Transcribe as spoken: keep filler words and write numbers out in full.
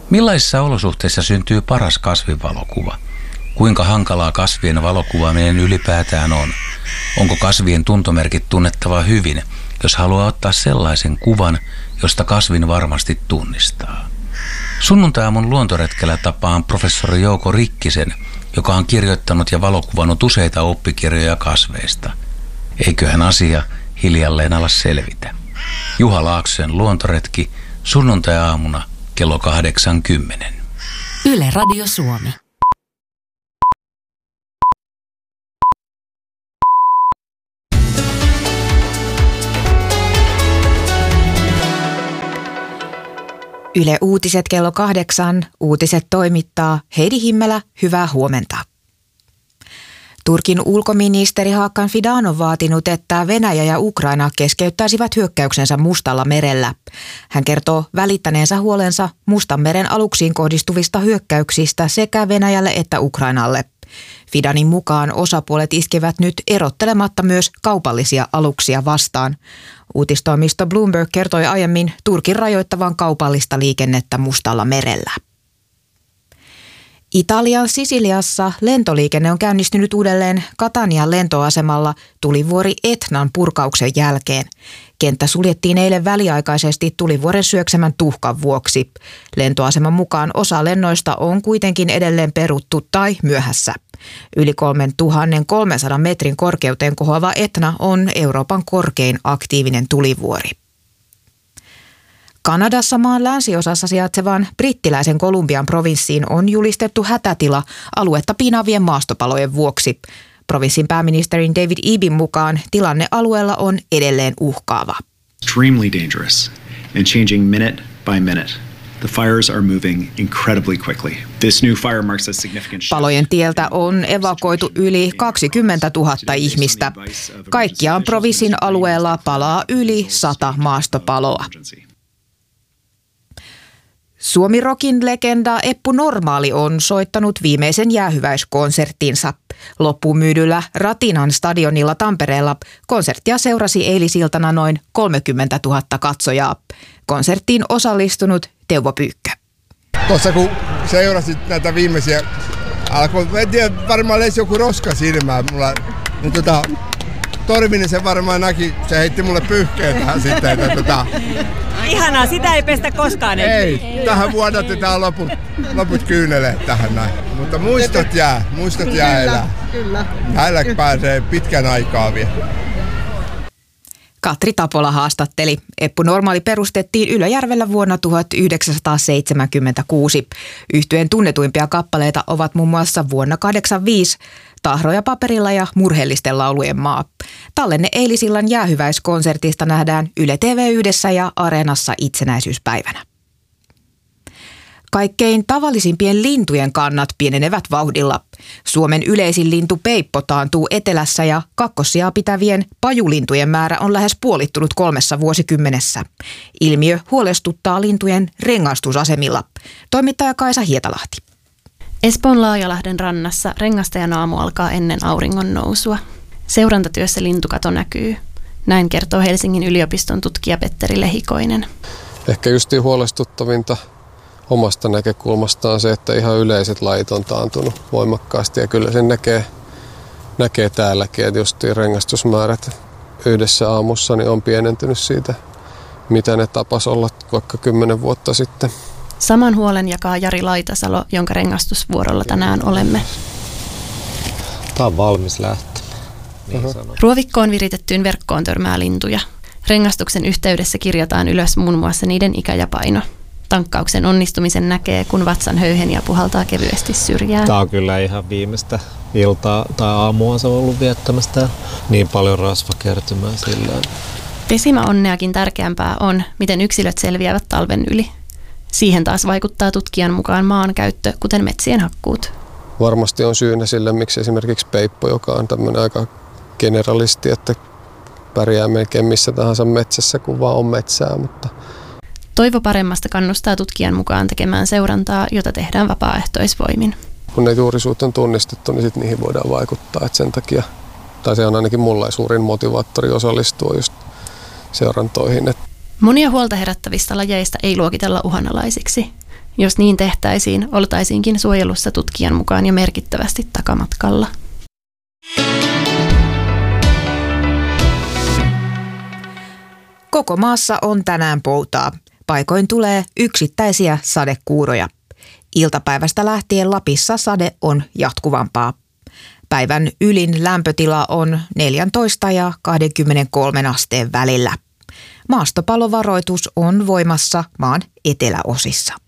Millaisissa olosuhteissa syntyy paras kasvinvalokuva? Kuinka hankalaa kasvien valokuvaaminen ylipäätään on? Onko kasvien tuntomerkit tunnettava hyvin, jos haluaa ottaa sellaisen kuvan, josta kasvin varmasti tunnistaa? Sunnuntai-aamun luontoretkellä tapaan professori Jouko Rikkisen, joka on kirjoittanut ja valokuvannut useita oppikirjoja kasveista. Eiköhän asia hiljalleen ala selvitä. Juha Laaksosen luontoretki sunnuntai-aamuna kello kahdeksankymmentä. Yle Radio Suomi. Yle Uutiset kello kahdeksan. Uutiset toimittaa Heidi Himmelä. Hyvää huomenta. Turkin ulkoministeri Hakan Fidan on vaatinut, että Venäjä ja Ukraina keskeyttäisivät hyökkäyksensä Mustalla merellä. Hän kertoo välittäneensä huolensa Mustanmeren aluksiin kohdistuvista hyökkäyksistä sekä Venäjälle että Ukrainalle. Fidanin mukaan osapuolet iskevät nyt erottelematta myös kaupallisia aluksia vastaan. Uutistoimisto Bloomberg kertoi aiemmin Turkin rajoittavan kaupallista liikennettä Mustalla merellä. Italian Sisiliassa lentoliikenne on käynnistynyt uudelleen Catanian lentoasemalla tulivuori Etnan purkauksen jälkeen. Kenttä suljettiin eilen väliaikaisesti tulivuoren syöksemän tuhkan vuoksi. Lentoaseman mukaan osa lennoista on kuitenkin edelleen peruttu tai myöhässä. Yli kolmetuhattakolmesataa metrin korkeuteen kohoava Etna on Euroopan korkein aktiivinen tulivuori. Kanadassa maan länsiosassa sijaitsevan brittiläisen Kolumbian provinssiin on julistettu hätätila aluetta piinaavien maastopalojen vuoksi. Provinssin pääministerin David Ebin mukaan tilanne alueella on edelleen uhkaava. Extremely dangerous and changing minute by minute. The fires are moving incredibly quickly. This new fire marks a significant shift. Palojen tieltä on evakuoitu yli kaksikymmentätuhatta ihmistä. Kaikkiaan provinssin alueella palaa yli sata maastopaloa. Suomi-rockin legenda Eppu Normaali on soittanut viimeisen jäähyväiskonserttinsa. Loppuun myydyllä Ratinan stadionilla Tampereella konserttia seurasi eilisiltana noin kolmekymmentätuhatta katsojaa. Konserttiin osallistunut Teuvo Pyykkö. Tuossa kun seurasit näitä viimeisiä, alkoi, en tiedä, varmaan lesi joku roska silmään mulla, niin tota, Torvinen se varmaan näki, se heitti mulle pyyhkeen tähän sitten, että tota... Ihanaa, sitä ei pestä koskaan. Ei, ei. Tähän vuodatetaan loput, loput kyyneleet tähän näin. Mutta muistot jää, muistot jää elää. Kyllä. Täällä pääsee pitkän aikaa vielä. Katri Tapola haastatteli. Eppu Normaali perustettiin Ylöjärvellä vuonna tuhatyhdeksänsataaseitsemänkymmentäkuusi. Yhtyeen tunnetuimpia kappaleita ovat muun muassa vuonna kahdeksankymmentäviisi Tahroja paperilla ja Murheellisten laulujen maa. Tallenne eilisillan jäähyväiskonsertista nähdään Yle T V yhdessä ja Areenassa itsenäisyyspäivänä. Kaikkein tavallisimpien lintujen kannat pienenevät vauhdilla. Suomen yleisin lintu peippo taantuu etelässä ja kakkossijaa pitävien pajulintujen määrä on lähes puolittunut kolmessa vuosikymmenessä. Ilmiö huolestuttaa lintujen rengastusasemilla. Toimittaja Kaisa Hietalahti. Espoon Laajalahden rannassa rengastajan aamu alkaa ennen auringon nousua. Seurantatyössä lintukato näkyy. Näin kertoo Helsingin yliopiston tutkija Petteri Lehikoinen. Ehkä justiin huolestuttavinta omasta näkökulmastaan se, että ihan yleiset lajit on taantunut voimakkaasti ja kyllä sen näkee, näkee täälläkin, että justiin rengastusmäärät yhdessä aamussa niin on pienentynyt siitä, mitä ne tapas olla vaikka kymmenen vuotta sitten. Saman huolen jakaa Jari Laitasalo, jonka rengastusvuorolla tänään olemme. Tämä on valmis lähtemään. Niin Ruovikkoon viritettyyn verkkoon törmää lintuja. Rengastuksen yhteydessä kirjataan ylös muun muassa niiden ikä ja paino. Tankkauksen onnistumisen näkee, kun vatsan höyheniä puhaltaa kevyesti syrjään. Tämä on kyllä ihan viimeistä iltaa tai aamua se on ollut viettämästä. Niin paljon rasvakertymää sillä. Pesimäonneakin tärkeämpää on, miten yksilöt selviävät talven yli. Siihen taas vaikuttaa tutkijan mukaan maan käyttö, kuten metsien hakkuut. Varmasti on syynä sille, miksi esimerkiksi peippo, joka on tämmöinen aika generalisti, että pärjää melkein missä tahansa metsässä, kun vaan on metsää. Mutta... Toivo paremmasta kannustaa tutkijan mukaan tekemään seurantaa, jota tehdään vapaaehtoisvoimin. Kun ne juurisuut on tunnistettu, niin sitten niihin voidaan vaikuttaa. Että sen takia, tai se on ainakin mulla suurin motivaattori osallistua just seurantoihin. Monia huolta herättävistä lajeista ei luokitella uhanalaisiksi. Jos niin tehtäisiin, oltaisiinkin suojelussa tutkijan mukaan jo merkittävästi takamatkalla. Koko maassa on tänään poutaa. Paikoin tulee yksittäisiä sadekuuroja. Iltapäivästä lähtien Lapissa sade on jatkuvampaa. Päivän ylin lämpötila on neljätoista ja kaksikymmentäkolme asteen välillä. Maastopalovaroitus on voimassa maan eteläosissa.